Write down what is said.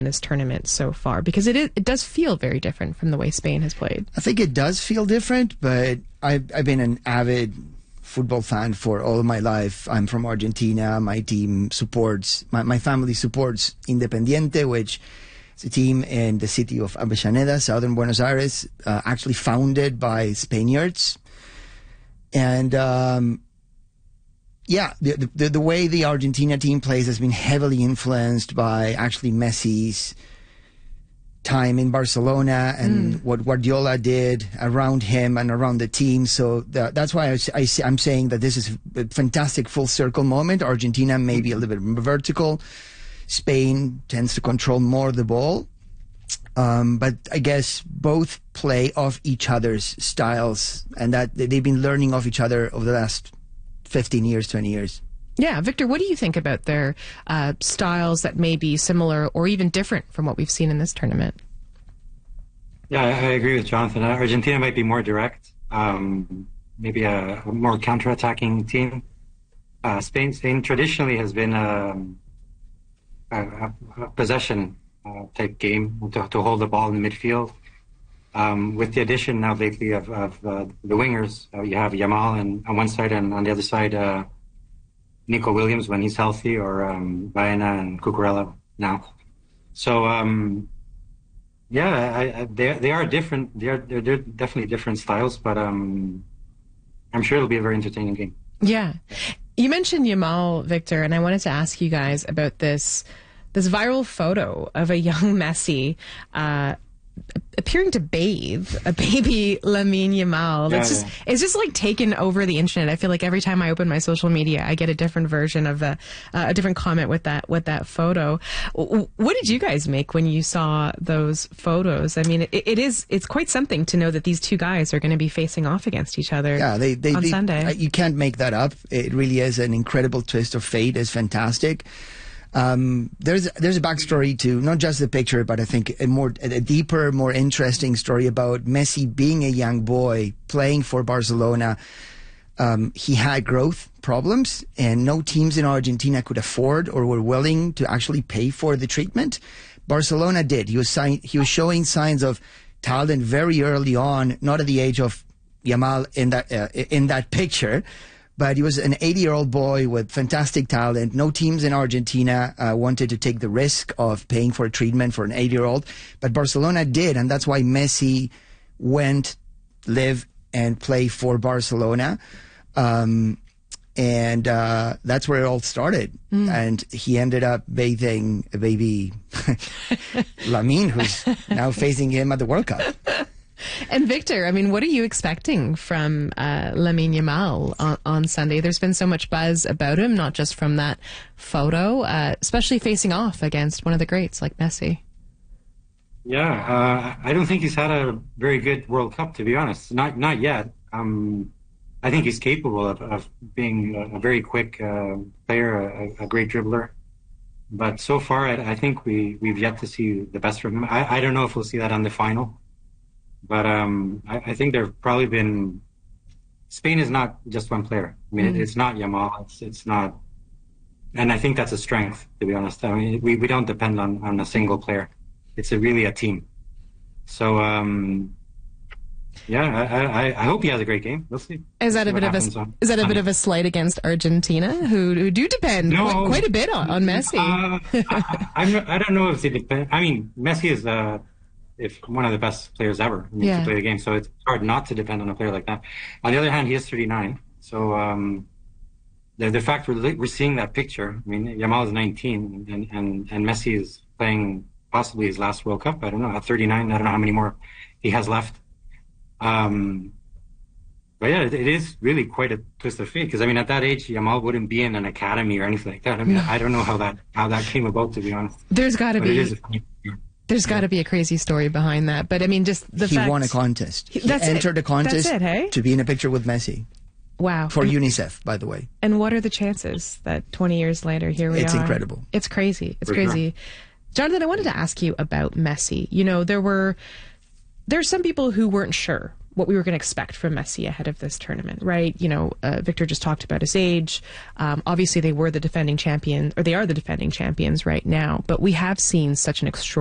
this tournament so far? Because it does feel very different from the way Spain has played. I think it does feel different, but I've been an avid football fan for all of my life. I'm from Argentina. My team supports, my family supports Independiente, which is a team in the city of Avellaneda, southern Buenos Aires, actually founded by Spaniards. And the way the Argentina team plays has been heavily influenced by actually Messi's time in Barcelona and what Guardiola did around him and around the team. So that's why I'm saying that this is a fantastic full circle moment. Argentina may be a little bit vertical. Spain tends to control more the ball. But I guess both play off each other's styles, and that they've been learning off each other over the last 15 years, 20 years. Yeah, Victor, what do you think about their styles that may be similar or even different from what we've seen in this tournament? Yeah, I agree with Jonathan. Argentina might be more direct, maybe a more counter-attacking team. Spain traditionally has been a possession type game to hold the ball in the midfield. With the addition now lately of the wingers, you have Yamal on one side, and on the other side, Nico Williams when he's healthy, or Baena and Cucurella now. So they are different. They're definitely different styles, but I'm sure it'll be a very entertaining game. Yeah, you mentioned Yamal, Victor, and I wanted to ask you guys about this viral photo of a young Messi appearing to bathe a baby Lamine Yamal. It's just like taken over the internet. I feel like every time I open my social media, I get a different version of a different comment with that photo. What did you guys make when you saw those photos? I mean, it's quite something to know that these two guys are going to be facing off against each other. Yeah, on Sunday. You can't make that up. It really is an incredible twist of fate. It's fantastic. There's a backstory to not just the picture, but I think a deeper, more interesting story about Messi being a young boy playing for Barcelona. He had growth problems, and no teams in Argentina could afford or were willing to actually pay for the treatment. Barcelona did. He was showing signs of talent very early on, not at the age of Yamal in that picture. But he was an 80-year-old boy with fantastic talent. No teams in Argentina wanted to take the risk of paying for a treatment for an 80-year-old. But Barcelona did, and that's why Messi went, live, and play for Barcelona. And that's where it all started. And he ended up bathing a baby Lamine, who's now facing him at the World Cup. And Victor, I mean, what are you expecting from Lamine Yamal on Sunday? There's been so much buzz about him, not just from that photo, especially facing off against one of the greats like Messi. Yeah, I don't think he's had a very good World Cup, to be honest. Not yet. I think he's capable of being a very quick player, a great dribbler. But so far, I think we've yet to see the best from him. I don't know if we'll see that on the final. But I think there have probably been... Spain is not just one player. I mean, it's not Yamal. It's not... And I think that's a strength, to be honest. I mean, we don't depend on a single player. It's really a team. So, I hope he has a great game. We'll see. Is that a bit of a slight against Argentina, who do depend quite a bit on Messi? I don't know if they depend. I mean, Messi is... if one of the best players ever to play the game. So it's hard not to depend on a player like that. On the other hand, he is 39. So the fact we're seeing that picture, I mean, Yamal is 19 and Messi is playing possibly his last World Cup. I don't know, at 39, I don't know how many more he has left. But yeah, it is really quite a twist of fate. Because I mean, at that age, Yamal wouldn't be in an academy or anything like that. I mean, I don't know how that came about, to be honest. There's got to be... There's got to be a crazy story behind that. But I mean, just the fact... He won a contest. He entered a contest to be in a picture with Messi. Wow. For UNICEF, by the way. And what are the chances that 20 years later, here we are? It's incredible. It's crazy. It's crazy. Jonathan, I wanted to ask you about Messi. You know, there's some people who weren't sure what we were going to expect from Messi ahead of this tournament, right? You know, Victor just talked about his age. Obviously, they were the defending champion, or they are the defending champions right now. But we have seen such an extraordinary